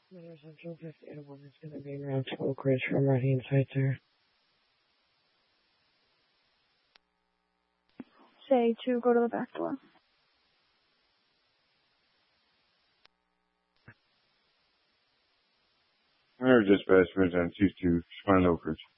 Winter Central 581 is going to be around to Oak Ridge from Ready Inside there. Say to go to the back door. Winter Dispatch, Midtown 22, find Oak Ridge.